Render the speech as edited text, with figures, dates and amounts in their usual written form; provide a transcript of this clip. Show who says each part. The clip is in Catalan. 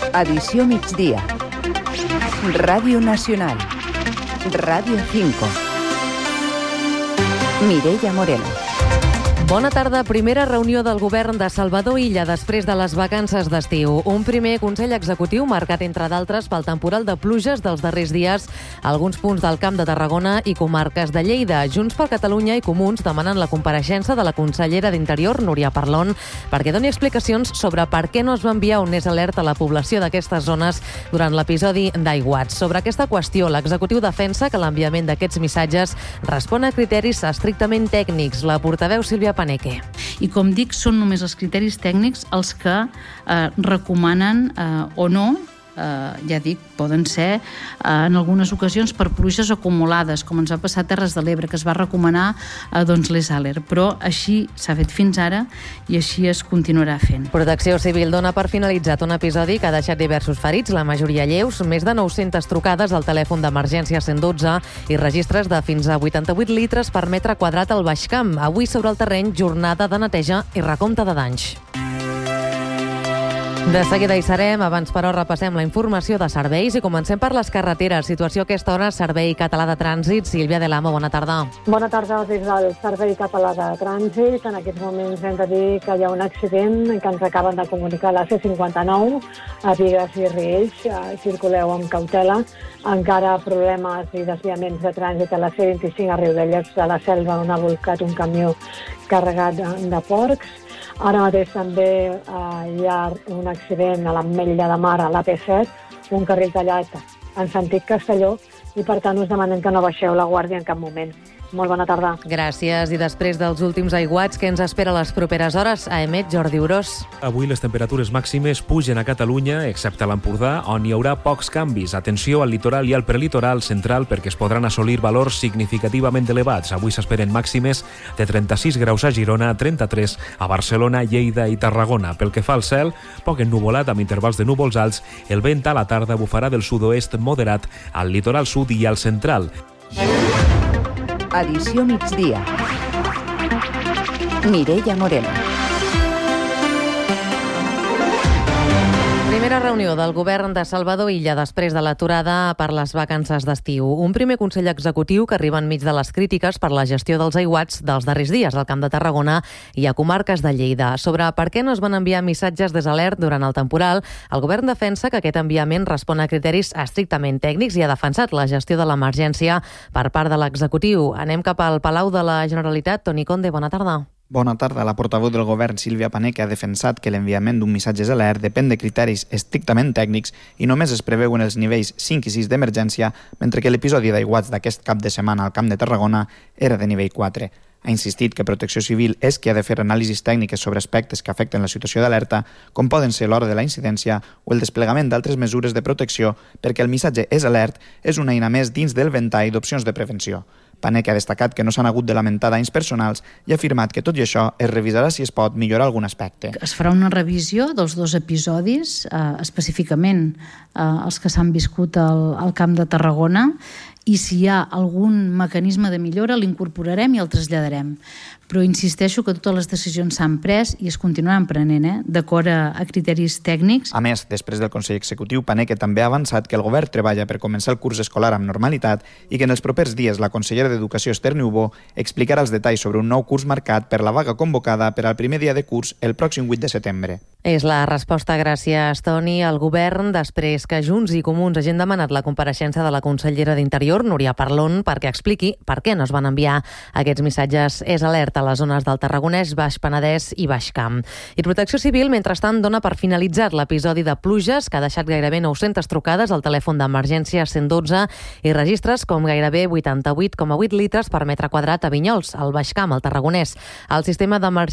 Speaker 1: Edició migdia. Ràdio Nacional. Ràdio 5. Mireia Moreno.
Speaker 2: Bona tarda. Primera reunió del govern de Salvador Illa després de les vacances d'estiu. Un primer Consell Executiu marcat, entre d'altres, pel temporal de pluges dels darrers dies a alguns punts del Camp de Tarragona i comarques de Lleida. Junts per Catalunya i Comuns demanen la compareixença de la consellera d'Interior, Núria Parlon, perquè doni explicacions sobre per què no es va enviar un alert a la població d'aquestes zones durant l'episodi d'aiguats. Sobre aquesta qüestió, l'executiu defensa que l'enviament d'aquests missatges respon a criteris estrictament tècnics. La portaveu Sílvia Paneque.
Speaker 3: I com dic, són només els criteris tècnics els que recomanen o no, ja dic, poden ser en algunes ocasions per pluges acumulades, com ens va passar a Terres de l'Ebre, que es va recomanar les alert, però així s'ha fet fins ara i així es continuarà fent.
Speaker 2: Protecció Civil dona per finalitzat un episodi que ha deixat diversos ferits, la majoria lleus, més de 900 trucades al telèfon d'emergència 112 i registres de fins a 88 litres per metre quadrat al Baix Camp. Avui sobre el terreny, jornada de neteja i recompte de danys. De seguida hi serem, abans però repassem la informació de serveis i comencem per les carreteres. Situació a aquesta hora, Servei Català de Trànsit. Sílvia de l'Amo, bona tarda.
Speaker 4: Bona tarda, des del Servei Català de Trànsit. En aquests moments hem de dir que hi ha un accident que ens acaben de comunicar a la C59, a Bigues i Riells. Circuleu amb cautela. Encara problemes i desviaments de trànsit a la C25 a Riudellots de la Selva, on ha volcat un camió carregat de porcs. Ara mateix també hi ha un accident a l'Ametlla de Mar, a l'AP7, un carril tallat en sentit Castelló, i per tant us demanem que no baixeu la guàrdia en cap moment. Molt bona tarda.
Speaker 2: Gràcies. I després dels últims aiguats, què ens espera les properes hores? A Emet, Jordi Urós.
Speaker 5: Avui les temperatures màximes pugen a Catalunya, excepte a l'Empordà, on hi haurà pocs canvis. Atenció al litoral i al prelitoral central, perquè es podran assolir valors significativament elevats. Avui s'esperen màximes de 36 graus a Girona, 33 a Barcelona, Lleida i Tarragona. Pel que fa al cel, poc ennuvolat amb intervals de núvols alts. El vent a la tarda bufarà del sud-oest moderat al litoral sud i al central.
Speaker 1: Edició migdia. Mireia Moreno.
Speaker 2: Primera reunió del govern de Salvador Illa després de l'aturada per les vacances d'estiu. Un primer Consell Executiu que arriba enmig de les crítiques per la gestió dels aiguats dels darrers dies al Camp de Tarragona i a comarques de Lleida. Sobre per què no es van enviar missatges d'alert durant el temporal, el govern defensa que aquest enviament respon a criteris estrictament tècnics i ha defensat la gestió de l'emergència per part de l'executiu. Anem cap al Palau de la Generalitat. Toni Conde, bona tarda.
Speaker 6: Bona tarda. La portaveu del govern, Sílvia Paneque, ha defensat que l'enviament d'un missatge alert depèn de criteris estrictament tècnics i només es preveuen els nivells 5 i 6 d'emergència, mentre que l'episodi d'aiguats d'aquest cap de setmana al Camp de Tarragona era de nivell 4. Ha insistit que Protecció Civil és qui ha de fer anàlisis tècniques sobre aspectes que afecten la situació d'alerta, com poden ser l'hora de la incidència o el desplegament d'altres mesures de protecció, perquè el missatge és alert és una eina més dins del ventall d'opcions de prevenció. Paneque ha destacat que no s'han hagut de lamentar danys personals i ha afirmat que tot i això es revisarà si es pot millorar algun aspecte.
Speaker 3: Es farà una revisió dels dos episodis, específicament els que s'han viscut al Camp de Tarragona, i si hi ha algun mecanisme de millora l'incorporarem i el traslladarem. Però insisteixo que totes les decisions s'han pres i es continuaran prenent, d'acord a criteris tècnics.
Speaker 6: A més, després del Consell Executiu, Paneque també ha avançat que el govern treballa per començar el curs escolar amb normalitat i que en els propers dies la consellera d'Educació, Esther Niubó, explicarà els detalls sobre un nou curs marcat per la vaga convocada per al primer dia de curs el pròxim 8 de setembre.
Speaker 2: És la resposta, gràcies, Toni, al govern després que Junts i Comuns hagin demanat la compareixença de la consellera d'Interior, Núria Parlon, perquè expliqui per què no es van enviar aquests missatges alerta a les zones del Tarragonès, Baix Penedès i Baix Camp. I Protecció Civil, mentrestant, dona per finalitzat l'episodi de pluges que ha deixat gairebé 900 trucades al telèfon d'emergència 112 i registres com gairebé 88,8 litres per metre quadrat a Vinyols, al Baix Camp, al Tarragonès. El sistema d'emergència